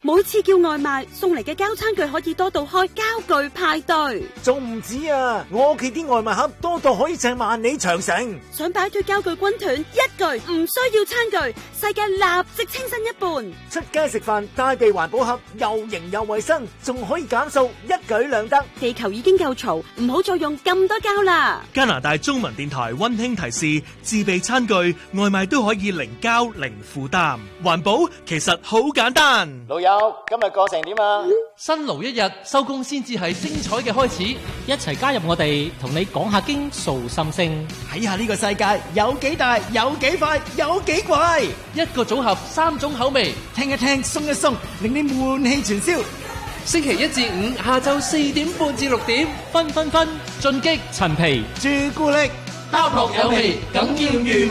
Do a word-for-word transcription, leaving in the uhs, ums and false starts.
每次叫外賣送嚟嘅膠餐具可以多到開膠具派對， 仲唔止啊！我屋企啲外賣盒多到可以掟萬里長城。 想擺脫膠具軍團，一句唔需要餐具，世界立即清新一半。 出街食飯帶備環保盒，又型又衛生，仲可以減數，一舉兩得。 地球已經夠嘈，唔好再用咁多膠啦。 加拿大中文電台溫馨提示：自備餐具，外賣都可以零膠零負擔，環保其實好簡單。 老友，今日過成點啊？ 辛勞一日，收工先至係精彩嘅開始。一齊加入我哋，同你講下經，訴心聲， 睇下呢個世界有幾大，有幾快，有幾怪。 一個組合，三種口味， 聽一聽，鬆一鬆，令你悶氣全消。 星期一至五下晝四點半至六點，分分分進擊陳皮朱古力， 包撲有皮，梗要預